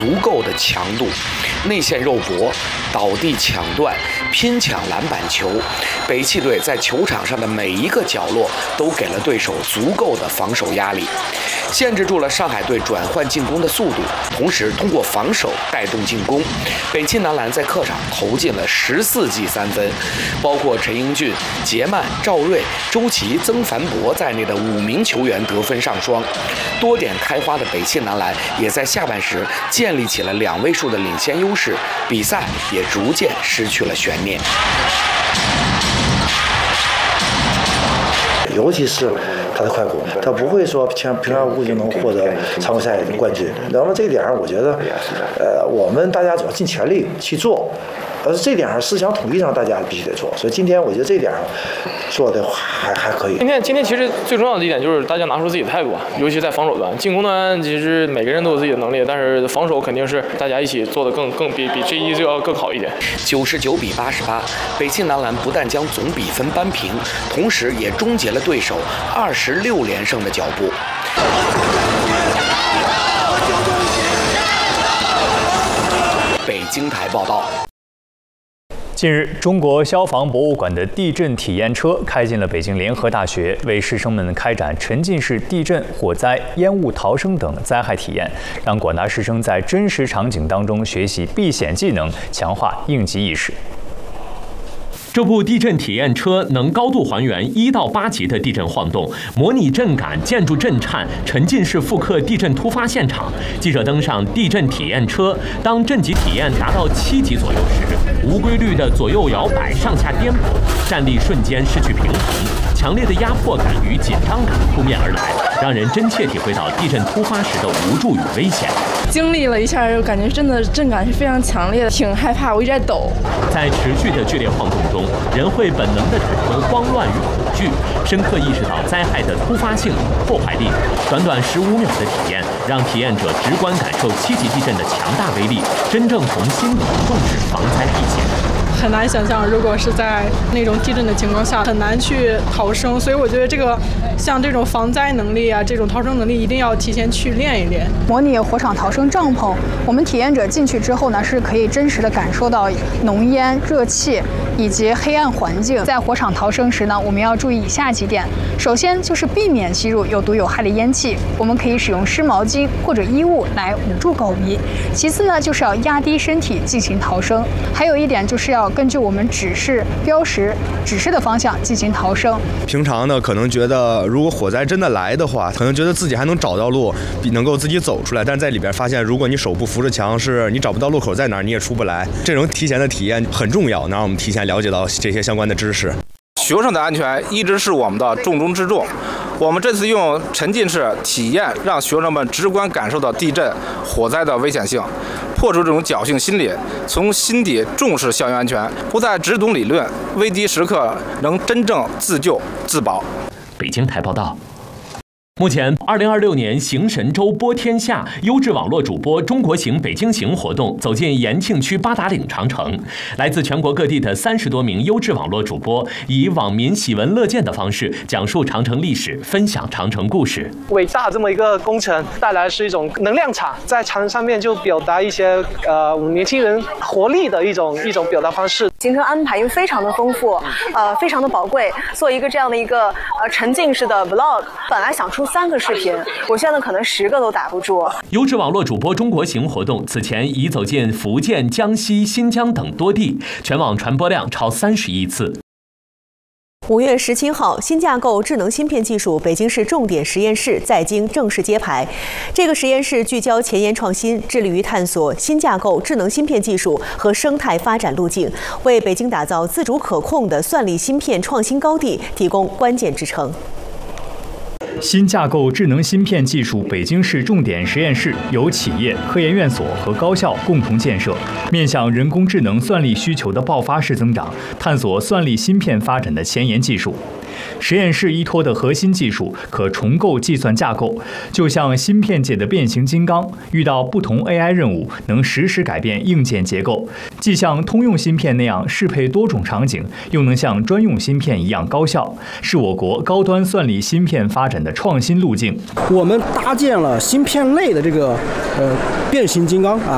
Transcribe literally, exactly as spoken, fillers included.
足够的强度，内线肉搏、倒地抢断、拼抢篮板球，北汽队在球场上的每一个角落都给了对手足够的防守压力，限制住了上海队转换进攻的速度，同时通过防守带动进攻。北汽男篮在客场投进了十四记三分，包括陈英俊、杰曼、赵睿、周琦、曾凡博在内的五名球员得分上双。多点开花的北汽男篮也在下半时建立起了两位数的领先优势，比赛也逐渐失去了悬念。 尤其是他的快攻，他不会说平平白无故就能获得常规赛的冠军。那么这一点上，我觉得，呃，我们大家只要尽全力去做。而是这点上思想统一上大家必须得做，所以今天我觉得这点上做的还还可以。 今天今天其实最重要的一点就是大家拿出自己的态度，尤其在防守端。进攻端其实每个人都有自己的能力，但是防守肯定是大家一起做的更更比比 G 一就要更好一点。 九十九比八十八，北汽男篮不但将总比分扳平，同时也终结了对手二十六连胜的脚步。北京台报道。 近日，中国消防博物馆的地震体验车开进了北京联合大学，为师生们开展沉浸式地震、火灾、烟雾逃生等灾害体验，让广大师生在真实场景当中学习避险技能，强化应急意识。 这部地震体验车能高度还原一到八级的地震晃动，模拟震感、建筑震颤，沉浸式复刻地震突发现场。记者登上地震体验车，当震级体验达到七级左右时，无规律的左右摇摆、上下颠簸，站立瞬间失去平衡，强烈的压迫感与紧张感扑面而来，让人真切体会到地震突发时的无助与危险。 经历了一下，感觉真的震感是非常强烈的，挺害怕，我一直在抖。在持续的剧烈晃动中，人会本能地产生慌乱与恐惧，深刻意识到灾害的突发性与破坏力。短短十五秒的体验，让体验者直观感受七级地震的强大威力，真正从心底重视防灾避险。很难想象，如果是在那种地震的情况下，很难去逃生。所以我觉得这个像这种防灾能力啊，这种逃生能力，一定要提前去练一练。模拟火场逃生帐篷，我们体验者进去之后呢，是可以真实的感受到浓烟、热气以及黑暗环境。在火场逃生时呢，我们要注意以下几点。首先就是避免吸入有毒有害的烟气，我们可以使用湿毛巾或者衣物来捂住口鼻。其次呢，就是要压低身体进行逃生。还有一点就是要根据我们指示标识指示的方向进行逃生。 平常呢，可能觉得如果火灾真的来的话，可能觉得自己还能找到路，能够自己走出来。但是在里边发现，如果你手不扶着墙，是你找不到路口在哪儿，你也出不来。这种提前的体验很重要，能让我们提前了解到这些相关的知识。 学生的安全一直是我们的重中之重。我们这次用沉浸式体验，让学生们直观感受到地震、火灾的危险性，破除这种侥幸心理，从心底重视校园安全，不再只懂理论，危机时刻能真正自救自保。 北京台报道。目前，二零二六年行神州播天下优质网络主播中国行北京行活动走进延庆区八达岭长城，来自全国各地的三十多名优质网络主播，以网民喜闻乐见的方式讲述长城历史，分享长城故事。 伟大这么一个工程带来是一种能量场，在长城上面就表达一些呃我们年轻人活力的一种一种表达方式。 行程安排因为非常的丰富，呃，非常的宝贵，做一个这样的一个呃沉浸式的 vlog， 本来想出三个视频，我现在可能十个都打不住。 优质网络主播中国行活动此前已走进福建、江西、新疆等多地，全网传播量超三十亿次。 五月十七号，新架构智能芯片技术北京市重点实验室在京正式揭牌。这个实验室聚焦前沿创新，致力于探索新架构智能芯片技术和生态发展路径，为北京打造自主可控的算力芯片创新高地提供关键支撑。 新架构智能芯片技术北京市重点实验室由企业、科研院所和高校共同建设，面向人工智能算力需求的爆发式增长，探索算力芯片发展的前沿技术。实验室依托的核心技术可重构计算架构，就像芯片界的变形金刚，遇到不同 A I 任务能实时改变硬件结构，既像通用芯片那样适配多种场景，又能像专用芯片一样高效，是我国高端算力芯片发展的创新路径。 我们搭建了芯片类的这个呃变形金刚啊，